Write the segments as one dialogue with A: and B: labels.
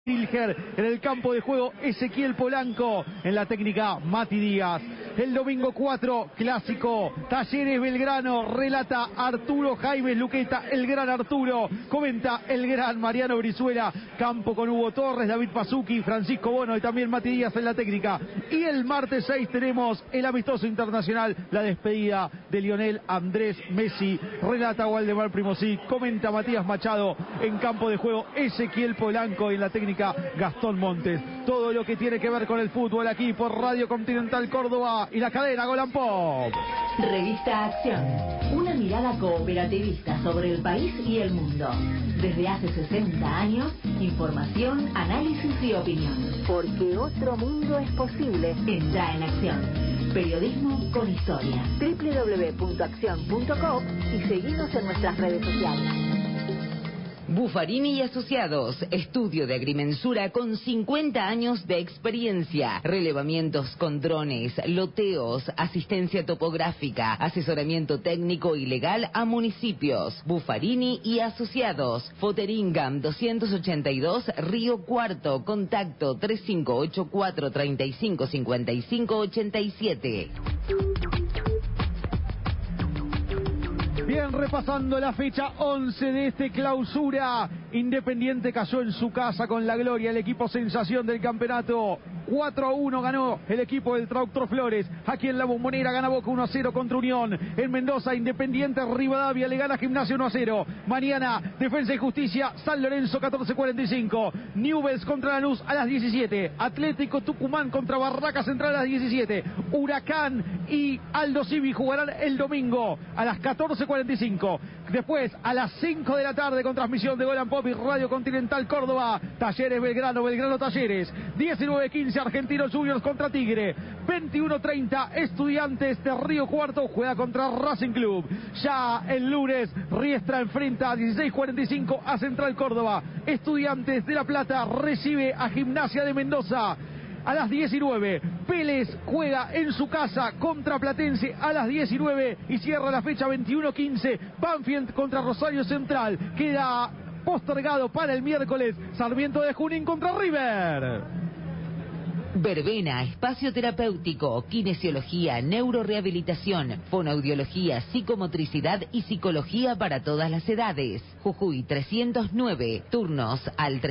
A: Tilger, en el campo de juego Ezequiel Polanco, en la técnica Mati Díaz. El domingo 4, clásico, Talleres Belgrano, relata Arturo Jaime Luqueta, el gran Arturo, comenta el gran Mariano Brizuela, campo con Hugo Torres, David Pazzucchi, Francisco Bono y también Mati Díaz en la técnica. Y el martes 6 tenemos el amistoso internacional, la despedida de Lionel Andrés Messi, relata Waldemar Primosí, comenta Matías Machado, en campo de juego Ezequiel Polanco y en la técnica Gastón Montes. Todo lo que tiene que ver con el fútbol aquí por Radio Continental Córdoba y la cadena Golan Pop.
B: Revista Acción, una mirada cooperativista sobre el país y el mundo. Desde hace 60 años, información, análisis y opinión. Porque otro mundo es posible. Está en Acción. Periodismo con historia. www.accion.com y seguinos en nuestras redes sociales.
C: Buffarini y Asociados, estudio de agrimensura con 50 años de experiencia, relevamientos con drones, loteos, asistencia topográfica, asesoramiento técnico y legal a municipios. Buffarini y Asociados, Foteringam 282, Río Cuarto, contacto 3584 355587.
A: Bien, repasando la fecha 11 de este clausura, Independiente cayó en su casa con la gloria, el equipo sensación del campeonato. 4-1 ganó el equipo del Trautro Flores. Aquí en la Bombonera gana Boca 1-0 contra Unión. En Mendoza, Independiente Rivadavia le gana Gimnasia 1-0. Mañana, Defensa y Justicia, San Lorenzo 14:45. Newell's contra Lanús a las 17. Atlético Tucumán contra Barraca Central a las 17. Huracán y Aldo Civi jugarán el domingo a las 14:45. Después, a las 5 de la tarde, con transmisión de Golan Pop y Radio Continental Córdoba, Talleres Belgrano, Belgrano Talleres. 19:15, Argentinos Juniors contra Tigre. 21:30, Estudiantes de Río Cuarto juega contra Racing Club. Ya el lunes, Riestra enfrenta a 16:45 a Central Córdoba. Estudiantes de La Plata recibe a Gimnasia de Mendoza. A las 19, Vélez juega en su casa contra Platense a las 19 y cierra la fecha 21:15, Banfield contra Rosario Central. Queda postergado para el miércoles, Sarmiento de Junín contra River.
C: Verbena, espacio terapéutico, kinesiología, neurorehabilitación, fonoaudiología, psicomotricidad y psicología para todas las edades. Jujuy 309, turnos al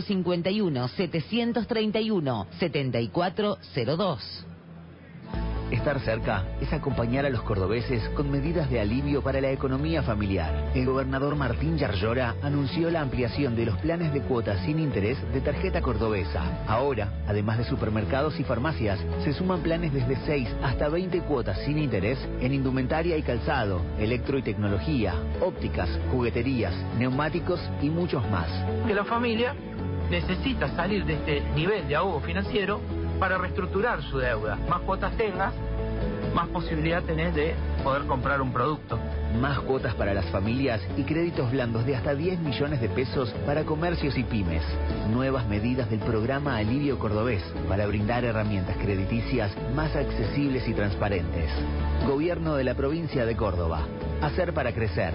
C: 351-731-7402.
D: Estar cerca es acompañar a los cordobeses con medidas de alivio para la economía familiar. El gobernador Martín Yarlora anunció la ampliación de los planes de cuotas sin interés de tarjeta cordobesa. Ahora, además de supermercados y farmacias, se suman planes desde 6 hasta 20 cuotas sin interés en indumentaria y calzado, electro y tecnología, ópticas, jugueterías, neumáticos y muchos más.
E: Que la familia necesita salir de este nivel de ahogo financiero para reestructurar su deuda. Más cuotas tengas, más posibilidad tenés de poder comprar un producto.
D: Más cuotas para las familias y créditos blandos de hasta 10 millones de pesos para comercios y pymes. Nuevas medidas del programa Alivio Cordobés para brindar herramientas crediticias más accesibles y transparentes. Gobierno de la provincia de Córdoba. Hacer para crecer.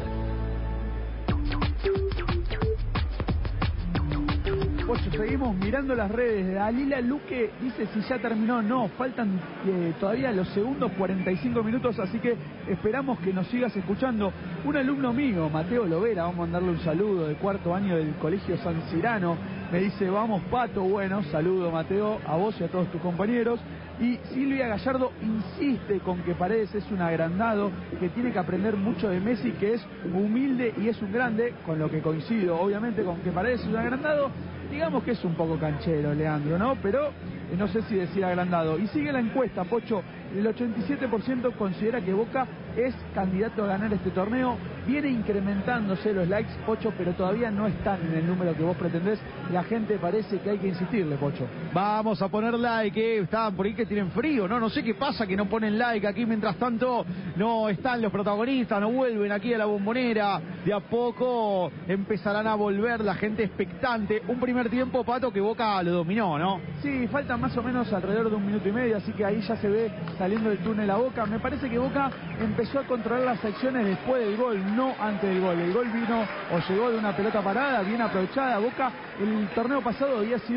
F: Pocho, seguimos mirando las redes. Dalila Luque dice si ya terminó. No, faltan todavía los segundos 45 minutos, así que esperamos que nos sigas escuchando. Un alumno mío, Mateo Lovera, vamos a mandarle un saludo, de cuarto año del Colegio San Cirano, me dice, vamos Pato. Bueno, saludo Mateo, a vos y a todos tus compañeros. Y Silvia Gallardo insiste con que Paredes es un agrandado, que tiene que aprender mucho de Messi, que es humilde y es un grande, con lo que coincido obviamente con que Paredes es un agrandado. Digamos que es un poco canchero, Leandro, ¿no? Pero no sé si decir agrandado. Y sigue la encuesta, Pocho. El 87% considera que Boca es candidato a ganar este torneo. Viene incrementándose los likes, Pocho, pero todavía no están en el número que vos pretendés. La gente parece que hay que insistirle, Pocho.
A: Vamos a poner like, estaban por ahí que tienen frío, ¿no? No sé qué pasa que no ponen like aquí. Mientras tanto, no están los protagonistas, no vuelven aquí a la Bombonera. De a poco empezarán a volver la gente expectante. Un primer tiempo, Pato, que Boca lo dominó, ¿no?
F: Sí, falta más o menos alrededor de 1 minuto y medio, así que ahí ya se ve saliendo del túnel a Boca. Me parece que Boca empezó a controlar las acciones después del gol, no antes del gol. El gol vino o llegó de una pelota parada, bien aprovechada. Boca el torneo pasado había sido